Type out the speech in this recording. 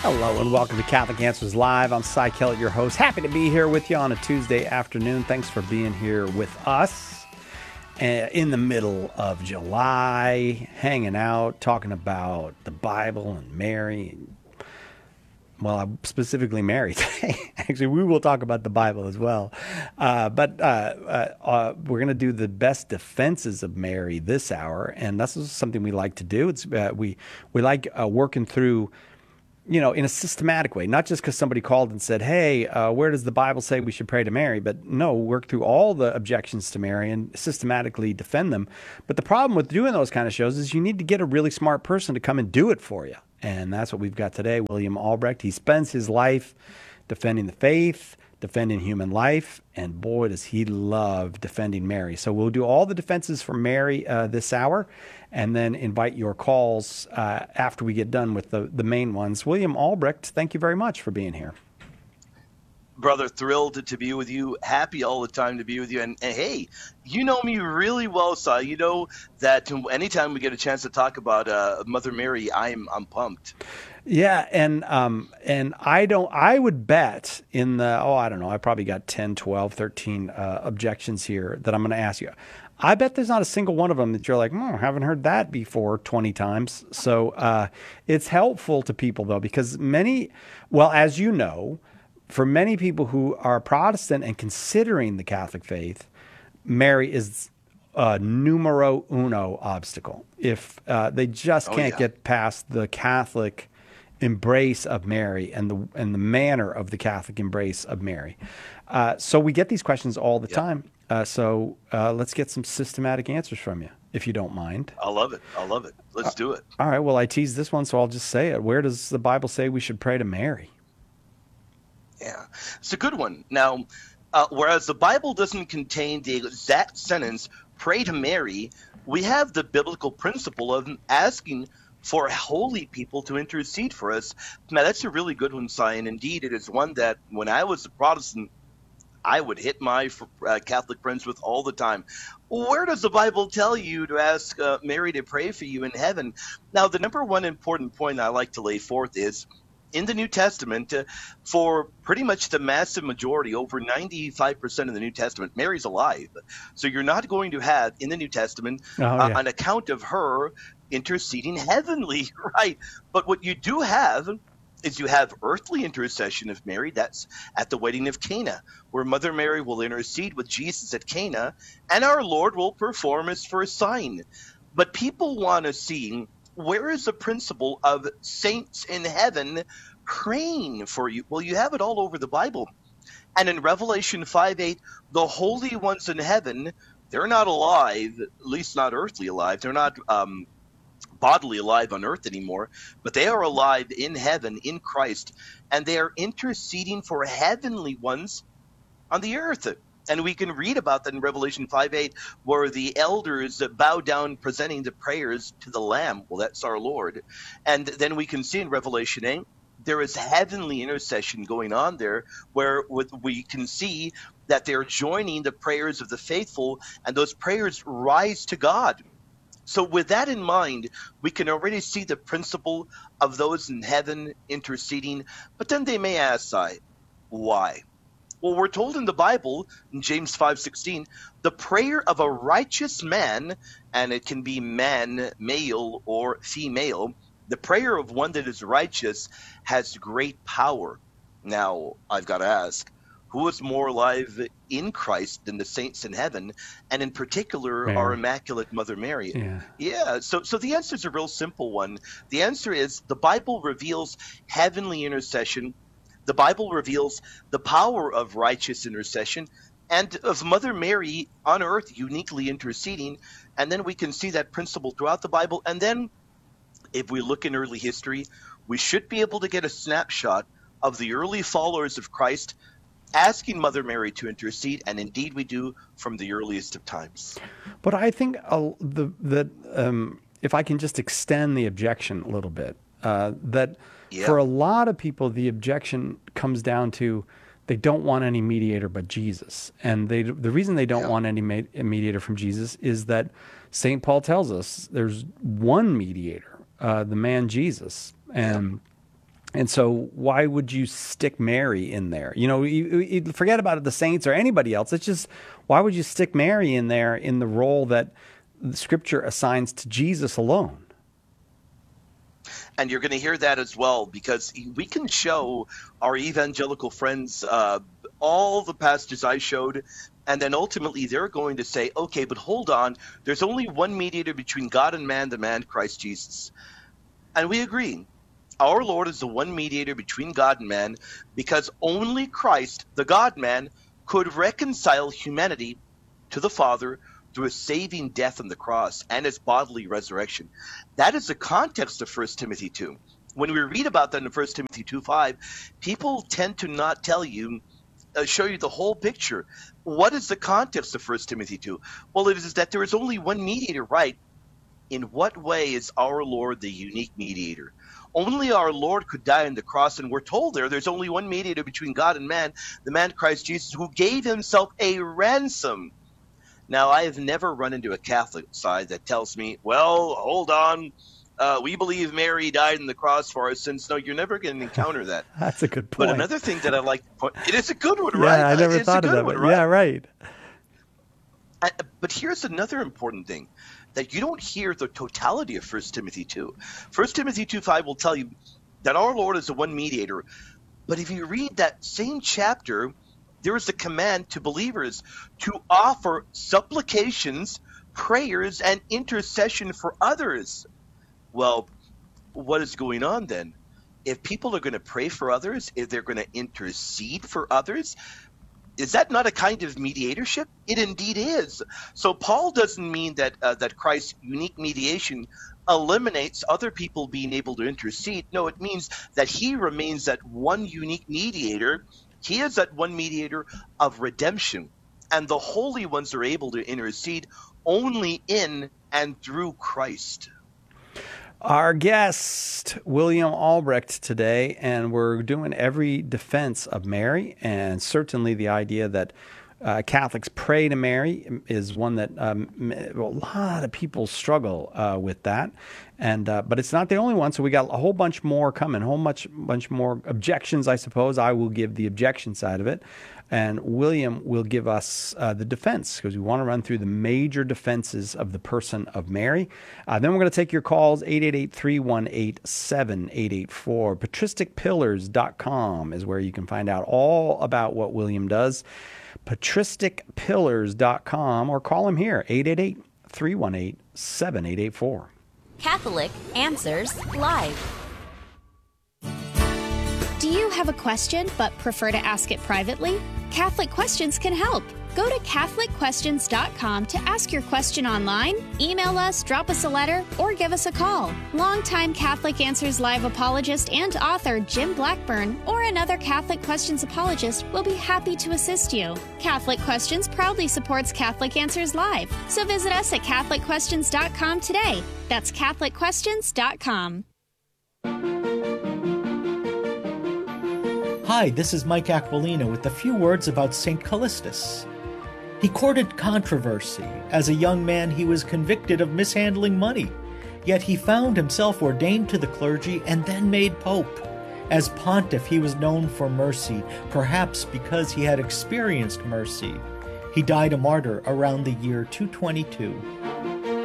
Hello and welcome to Catholic Answers Live. I'm Cy Kellett, your host. Happy to be here with you on a Tuesday afternoon. Thanks for being here with us in the middle of July, hanging out, talking about the Bible and Mary. Well, I'm specifically Mary today. Actually, we will talk about the Bible as well. But we're going to do the best defenses of Mary this hour, and this is something we like to do. It's we like working through, in a systematic way, not just because somebody called and said, hey, where does the Bible say we should pray to Mary? But no, work through all the objections to Mary and systematically defend them. But the problem with doing those kind of shows is you need to get a really smart person to come and do it for you. And that's what we've got today, William Albrecht. He spends his life defending the faith, defending human life, and boy, does he love defending Mary. So we'll do all the defenses for Mary this hour, and then invite your calls after we get done with the main ones. William Albrecht, thank you very much for being here. Brother, thrilled to be with you. Happy all the time to be with you. And hey, you know me really well, Si. You know that anytime we get a chance to talk about Mother Mary, I'm pumped. Yeah, and I would bet in the, I don't know, I probably got 10, 12, 13 objections here that I'm going to ask you. I bet there's not a single one of them that you're like, haven't heard that before 20 times. So it's helpful to people, though, because as you know, for many people who are Protestant and considering the Catholic faith, Mary is numero uno obstacle. If they just can't get past the Catholic embrace of Mary and the manner of the Catholic embrace of Mary. So we get these questions all the time. So let's get some systematic answers from you, if you don't mind. I love it. Let's do it. All right. Well, I teased this one, so I'll just say it. Where does the Bible say we should pray to Mary? Yeah, it's a good one. Now, whereas the Bible doesn't contain the exact sentence, pray to Mary, we have the biblical principle of asking for holy people to intercede for us. Now, that's a really good one, Si, and indeed it is one that when I was a Protestant, I would hit my Catholic friends with all the time. Where does the Bible tell you to ask Mary to pray for you in heaven? Now, the number one important point I like to lay forth is, in the New Testament, for pretty much the massive majority, over 95% of the New Testament, Mary's alive. So you're not going to have in the New Testament an account of her interceding heavenly, right? But what you do have is you have earthly intercession of Mary. That's at the wedding of Cana, where Mother Mary will intercede with Jesus at Cana, and our Lord will perform as for a sign. But people want to see, where is the principle of saints in heaven praying for you? Well, you have it all over the Bible. And in Revelation 5:8, the holy ones in heaven, they're not alive, at least not earthly alive. They're not bodily alive on earth anymore, but they are alive in heaven, in Christ, and they are interceding for heavenly ones on the earth. And we can read about that in Revelation 5:8, where the elders bow down presenting the prayers to the Lamb. Well, that's our Lord. And then we can see in Revelation 8, there is heavenly intercession going on there, where we can see that they're joining the prayers of the faithful, and those prayers rise to God. So with that in mind, we can already see the principle of those in heaven interceding. But then they may ask, why? Well, we're told in the Bible, in James 5:16, the prayer of a righteous man, and it can be man, male, or female, the prayer of one that is righteous has great power. Now, I've got to ask, who is more alive in Christ than the saints in heaven, and in particular, our Immaculate Mother Mary? So the answer is a real simple one. The answer is the Bible reveals heavenly intercession. The Bible reveals the power of righteous intercession and of Mother Mary on earth uniquely interceding. And then we can see that principle throughout the Bible. And then if we look in early history, we should be able to get a snapshot of the early followers of Christ asking Mother Mary to intercede, and indeed we do from the earliest of times. But I think if I can just extend the objection a little bit, for a lot of people, the objection comes down to they don't want any mediator but Jesus. And the reason they don't want any mediator from Jesus is that St. Paul tells us there's one mediator, the man Jesus. And And so why would you stick Mary in there? You forget about the saints or anybody else. It's just, why would you stick Mary in there in the role that the Scripture assigns to Jesus alone? And you're going to hear that as well, because we can show our evangelical friends all the passages I showed, and then ultimately they're going to say, okay, but hold on, there's only one mediator between God and man, the man Christ Jesus. And we agree. Our Lord is the one mediator between God and man, because only Christ, the God-man, could reconcile humanity to the Father through his saving death on the cross and his bodily resurrection. That is the context of 1 Timothy 2. When we read about that in 1 Timothy 2:5, people tend to not tell you, show you the whole picture. What is the context of 1 Timothy 2? Well, it is that there is only one mediator, right? In what way is our Lord the unique mediator? Only our Lord could die on the cross, and we're told there's only one mediator between God and man, the man Christ Jesus, who gave himself a ransom. Now, I have never run into a Catholic side that tells me, well, hold on, we believe Mary died on the cross for our sins. No, you're never going to encounter that. That's a good point. But another thing that I like to point, it is a good one, yeah, right? I never thought of that. Right? Yeah, right. But here's another important thing, that you don't hear the totality of 1 Timothy 2. 1 Timothy 2:5 will tell you that our Lord is the one mediator. But if you read that same chapter, there is a command to believers to offer supplications, prayers, and intercession for others. Well, what is going on then? If people are going to pray for others, if they're going to intercede for others, is that not a kind of mediatorship? It indeed is. So Paul doesn't mean that that Christ's unique mediation eliminates other people being able to intercede. No, it means that he remains that one unique mediator. He is that one mediator of redemption, and the holy ones are able to intercede only in and through Christ. Our guest, William Albrecht, today, and we're doing every defense of Mary, and certainly the idea that Catholics pray to Mary is one that a lot of people struggle with that, and but it's not the only one. So we got a whole bunch more coming, a whole bunch more objections, I suppose. I will give the objection side of it, and William will give us the defense, because we want to run through the major defenses of the person of Mary. Then we're going to take your calls, 888-318-7884. PatristicPillars.com is where you can find out all about what William does. PatristicPillars.com, or call him here, 888-318-7884. Catholic Answers Live. Do you have a question but prefer to ask it privately? Catholic Questions can help. Go to CatholicQuestions.com to ask your question online, email us, drop us a letter, or give us a call. Longtime Catholic Answers Live apologist and author Jim Blackburn or another Catholic Questions apologist will be happy to assist you. Catholic Questions proudly supports Catholic Answers Live, so visit us at CatholicQuestions.com today. That's CatholicQuestions.com. Hi, this is Mike Aquilina with a few words about St. Callistus. He courted controversy. As a young man, he was convicted of mishandling money, yet he found himself ordained to the clergy and then made pope. As pontiff, he was known for mercy, perhaps because he had experienced mercy. He died a martyr around the year 222.